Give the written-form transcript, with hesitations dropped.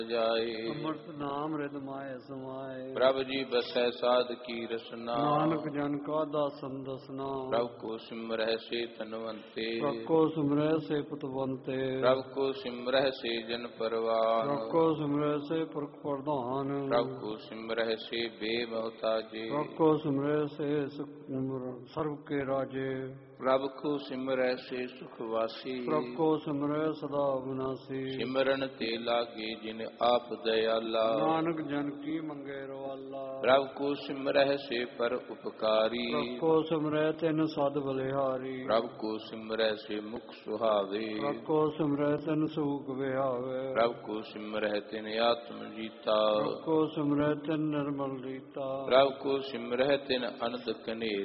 ਜਾਏ। ਅੰਮ੍ਰਿਤ ਨਾਮ ਰਿਦ ਮਾਏ ਸਮਾਏ। ਪ੍ਰਭ ਜੀ ਬਸੈ ਸਾਧ ਕੀ ਰਸਨਾ। ਨਾਨਕ ਜਨ ਕਾ ਦਾਸਨ ਦਸਨਾ। ਪ੍ਰਭ ਕੋ ਸਿਮਰਹਿ ਸੇ ਤਨਵੰਤੇ। ਪ੍ਰਭ ਕੋ ਸਿਮਰੈ ਸੇ ਪਤਵੰਤੇ। ਪ੍ਰਭ ਕੋ ਸਿਮਰਹਿ ਸੇ ਜਨ ਪਰਵਾਨ। ਪ੍ਰਭ ਕੋ ਸਿਮਰੈ ਸੇ ਪੁਰਖ ਪ੍ਰਧਾਨ। ਪ੍ਰਭ ਕੋ ਸਿਮਰਹਿ ਸੇ ਬੇਮਹਤਾਜੇ। ਪ੍ਰਭ ਕੋ ਸਿਮਰੈ ਸੇ ਸਰਬ ਕੇ ਰਾਜੇ। ਪ੍ਰਭ ਕੋ ਸਿਮਰਹਿ ਸੇ ਸੁਖ ਵਾਸੀ। ਪ੍ਰਭ ਕੋ ਸਿਮਰੈ ਸਦਾ ਅਬਿਨਾਸੀ। ਸਿਮਰਨ ਤੇ ਲਾਗੇ ਜਿਨ ਆਪ ਦਇਆਲਾ। ਨਾਨਕ ਜਨ ਕੀ ਮੰਗੇ ਰਵਾਲਾ। ਪ੍ਰਭ ਕੋ ਸਿਮਰਹਿ ਸੇ ਪਰ ਉਪਕਾਰੀ। ਪ੍ਰਭ ਕੋ ਸਿਮਰੈ ਤਿਨ ਸਦ ਬਲਿਹਾਰੀ। ਪ੍ਰਭ ਕੋ ਸਿਮਰਹਿ ਸੇ ਮੁਖ ਸੁਹਾਵੇ। ਪ੍ਰਭ ਕੋ ਸਿਮਰੈ ਤਿਨ ਸੂਖ ਵਿਹਾਵੇ। ਪ੍ਰਭ ਕੋ ਸਿਮਰਹਿ ਤਿਨ ਆਤਮ ਜੀਤਾ। ਪ੍ਰਭ ਕੋ ਸਿਮਰੈ ਤਿਨ ਨਿਰਮਲ ਰੀਤਾ। ਪ੍ਰਭ ਕੋ ਸਿਮਰਹਿ ਤਿਨ ਅਨੰਦ ਕਨੇਰ।